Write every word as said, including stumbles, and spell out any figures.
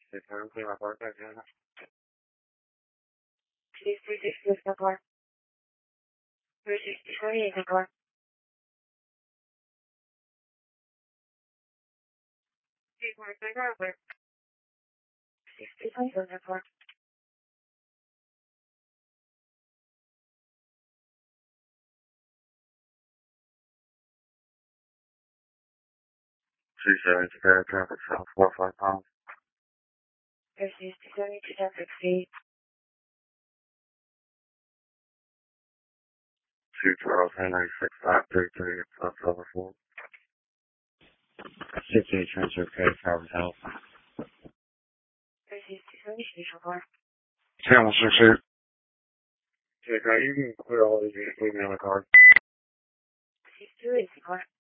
The term clean my part back in. Please reduce this number. Reduce the twenty-eight number. Please mark my number. sixty-five number. Two seventy Fair traffic south four five pounds. Reduce the seventy-two traffic feet. Two Charles Henry six five three three plus level four. Sixty-eight transfer code Calvert Health. Reduce the seventy-two number. Channel six eight. Check out. You can clear all these. Just leave me on the card. sixty-two number.